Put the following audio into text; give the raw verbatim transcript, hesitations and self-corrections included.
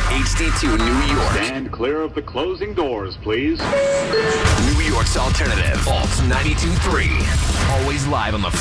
H D two New York. Stand clear of the closing doors, please. New York's alternative. Alt ninety-two point three. Always live on the